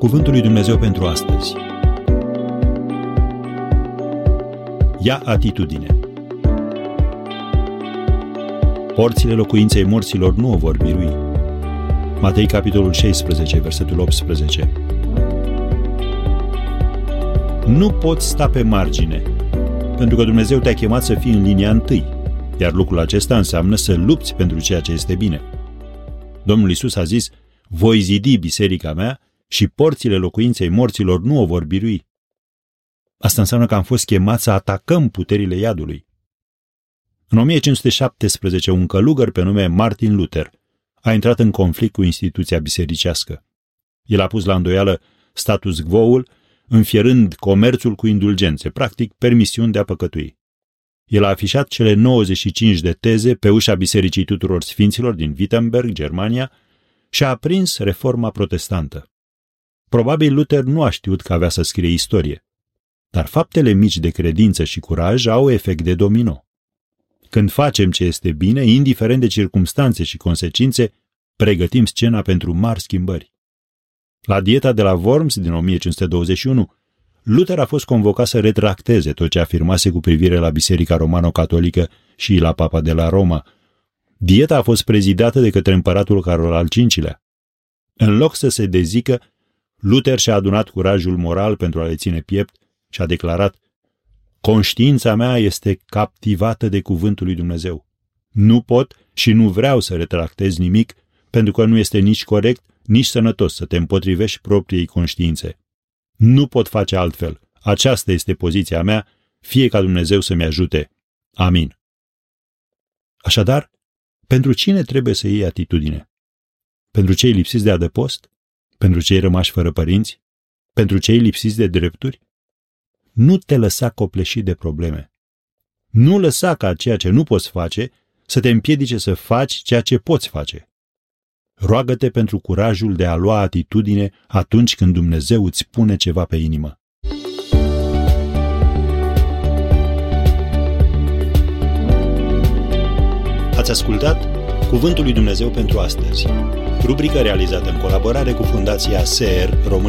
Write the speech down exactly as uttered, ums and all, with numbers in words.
Cuvântul lui Dumnezeu pentru astăzi. Ia atitudine. Porțile locuinței morților nu o vor birui. Matei, capitolul șaisprezece, versetul optsprezece. Nu poți sta pe margine, pentru că Dumnezeu te-a chemat să fii în linia întâi, iar lucrul acesta înseamnă să lupți pentru ceea ce este bine. Domnul Iisus a zis: voi zidi biserica mea și porțile locuinței morților nu o vor birui. Asta înseamnă că am fost chemați să atacăm puterile iadului. În o mie cinci sute șaptesprezece, un călugăr pe nume Martin Luther a intrat în conflict cu instituția bisericească. El a pus la îndoială status quo-ul, înfierând comerțul cu indulgențe, practic permisiuni de a păcătui. El a afișat cele nouăzeci și cinci de teze pe ușa Bisericii Tuturor Sfinților din Wittenberg, Germania, și a aprins reforma protestantă. Probabil Luther nu a știut că avea să scrie istorie, dar faptele mici de credință și curaj au efect de domino. Când facem ce este bine, indiferent de circumstanțe și consecințe, pregătim scena pentru mari schimbări. La dieta de la Worms din o mie cinci sute douăzeci și unu, Luther a fost convocat să retracteze tot ce afirmase cu privire la Biserica Romano-Catolică și la Papa de la Roma. Dieta a fost prezidată de către împăratul Carol al cincilea. În loc să se dezică, Luther și-a adunat curajul moral pentru a le ține piept și a declarat: conștiința mea este captivată de cuvântul lui Dumnezeu. Nu pot și nu vreau să retractez nimic, pentru că nu este nici corect, nici sănătos să te împotrivești propriei conștiințe. Nu pot face altfel. Aceasta este poziția mea, fie ca Dumnezeu să-mi ajute. Amin. Așadar, pentru cine trebuie să iei atitudine? Pentru cei lipsiți de adăpost? Pentru cei rămași fără părinți? Pentru cei lipsiți de drepturi? Nu te lăsa copleșit de probleme. Nu lăsa ca ceea ce nu poți face să te împiedice să faci ceea ce poți face. Roagă-te pentru curajul de a lua atitudine atunci când Dumnezeu îți pune ceva pe inimă. Ați ascultat Cuvântul lui Dumnezeu pentru astăzi, rubrică realizată în colaborare cu Fundația S E R România.